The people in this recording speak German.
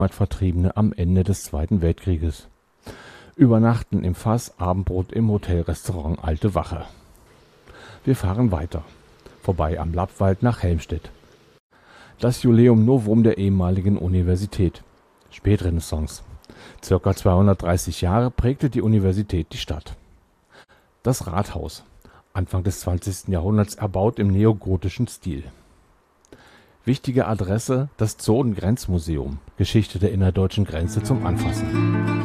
Heimatvertriebene am Ende des Zweiten Weltkrieges. Übernachten im Fass, Abendbrot im Hotelrestaurant Alte Wache. Wir fahren weiter, vorbei am Lappwald nach Helmstedt. Das Iuleum Novum der ehemaligen Universität. Spätrenaissance. Circa 230 Jahre prägte die Universität die Stadt. Das Rathaus. Anfang des 20. Jahrhunderts erbaut im neogotischen Stil. Wichtige Adresse: das Zonen-Grenzmuseum. Geschichte der innerdeutschen Grenze zum Anfassen.